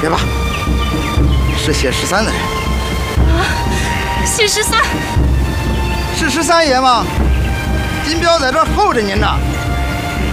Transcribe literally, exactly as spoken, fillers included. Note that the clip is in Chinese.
对吧？是谢十三的人。 啊，谢十三。 是十三爷吗？金彪在这儿候着您呢。